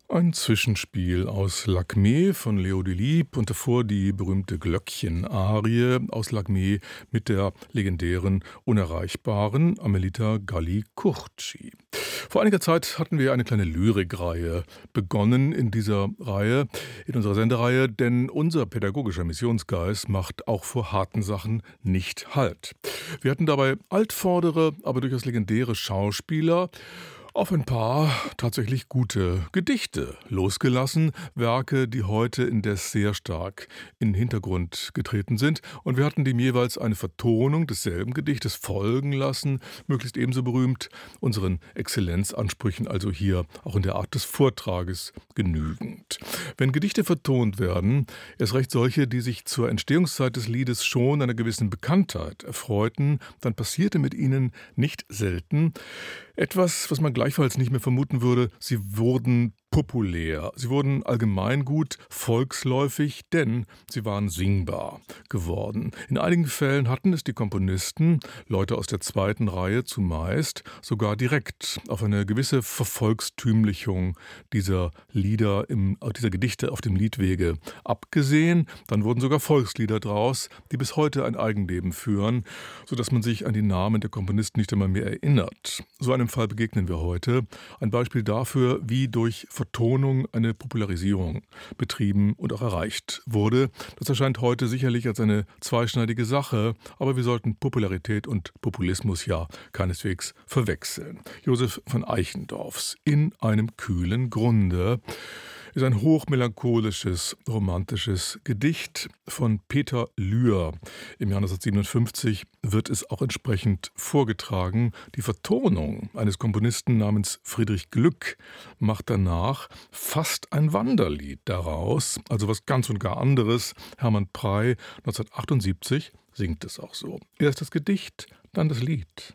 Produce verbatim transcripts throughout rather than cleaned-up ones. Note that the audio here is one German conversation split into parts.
Ein Zwischenspiel aus Lakmé von Leo Delibes und davor die berühmte Glöckchen-Arie aus Lakmé mit der legendären, unerreichbaren Amelita Galli-Curci. Vor einiger Zeit hatten wir eine kleine Lyrikreihe begonnen in dieser Reihe, in unserer Sendereihe, denn unser pädagogischer Missionsgeist macht auch vor harten Sachen nicht Halt. Wir hatten dabei altvordere, aber durchaus legendäre Schauspieler auf ein paar tatsächlich gute Gedichte losgelassen, Werke, die heute indes sehr stark in den Hintergrund getreten sind. Und wir hatten dem jeweils eine Vertonung desselben Gedichtes folgen lassen, möglichst ebenso berühmt, unseren Exzellenzansprüchen, also hier auch in der Art des Vortrages genügend. Wenn Gedichte vertont werden, erst recht solche, die sich zur Entstehungszeit des Liedes schon einer gewissen Bekanntheit erfreuten, dann passierte mit ihnen nicht selten etwas, was man gleichfalls nicht mehr vermuten würde: Sie wurden populär, sie wurden allgemeingut, volksläufig, denn sie waren singbar geworden. In einigen Fällen hatten es die Komponisten, Leute aus der zweiten Reihe zumeist, sogar direkt auf eine gewisse Vervolkstümlichung dieser Lieder, im, dieser Gedichte auf dem Liedwege abgesehen. Dann wurden sogar Volkslieder draus, die bis heute ein Eigenleben führen, sodass man sich an die Namen der Komponisten nicht einmal mehr erinnert. So einem Fall begegnen wir heute. Ein Beispiel dafür, wie durch Vertonung eine Popularisierung betrieben und auch erreicht wurde. Das erscheint heute sicherlich als eine zweischneidige Sache, aber wir sollten Popularität und Populismus ja keineswegs verwechseln. Josef von Eichendorffs In einem kühlen Grunde ist ein hochmelancholisches, romantisches Gedicht von Peter Lühr. Im Jahr neunzehnhundertsiebenundfünfzig wird es auch entsprechend vorgetragen. Die Vertonung eines Komponisten namens Friedrich Glück macht danach fast ein Wanderlied daraus, also was ganz und gar anderes. Hermann Prey neunzehnhundertachtundsiebzig singt es auch so. Erst das Gedicht, dann das Lied.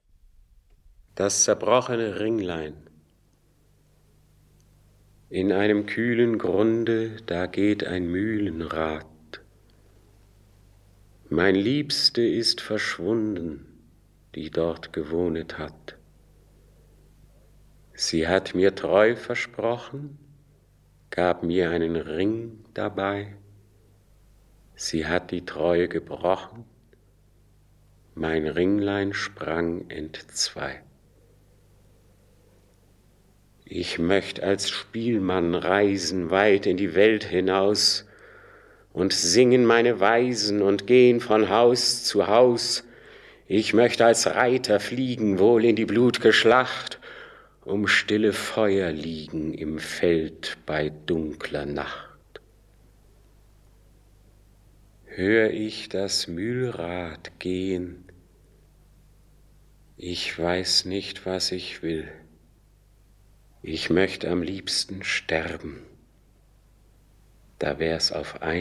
Das zerbrochene Ringlein. In einem kühlen Grunde, da geht ein Mühlenrad. Mein Liebste ist verschwunden, die dort gewohnet hat. Sie hat mir treu versprochen, gab mir einen Ring dabei. Sie hat die Treue gebrochen, mein Ringlein sprang entzwei. Ich möcht als Spielmann reisen weit in die Welt hinaus und singen meine Weisen und gehen von Haus zu Haus. Ich möcht als Reiter fliegen wohl in die blut'ge Schlacht, um stille Feuer liegen im Feld bei dunkler Nacht. Hör ich das Mühlrad gehen, ich weiß nicht, was ich will. Ich möcht am liebsten sterben, da wär's auf ein